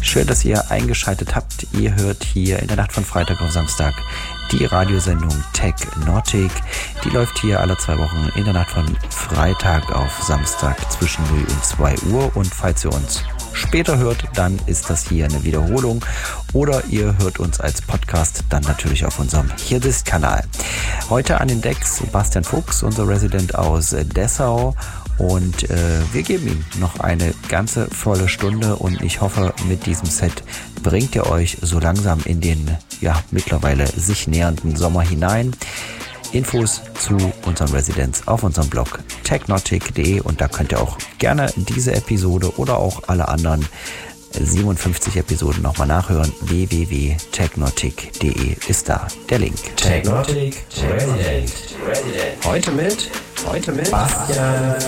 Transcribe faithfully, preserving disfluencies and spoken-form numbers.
Schön, dass ihr eingeschaltet habt. Ihr hört hier in der Nacht von Freitag auf Samstag die Radiosendung Technotic. Die läuft hier alle zwei Wochen in der Nacht von Freitag auf Samstag zwischen null und zwei Uhr. Und falls ihr uns später hört, dann ist das hier eine Wiederholung. Oder ihr hört uns als Podcast dann natürlich auf unserem Hirdist-Kanal. Heute an den Decks Sebastian Fuchs, unser Resident aus Dessau. Und äh, wir geben ihm noch eine ganze volle Stunde und ich hoffe, mit diesem Set bringt ihr euch so langsam in den ja mittlerweile sich nähernden Sommer hinein. Infos zu unseren Residents auf unserem Blog technotic punkt de und da könnt ihr auch gerne diese Episode oder auch alle anderen siebenundfünfzig Episoden nochmal nachhören. w w w punkt technotic punkt de ist da der Link. Technotic Resident. Heute mit, heute mit Bastian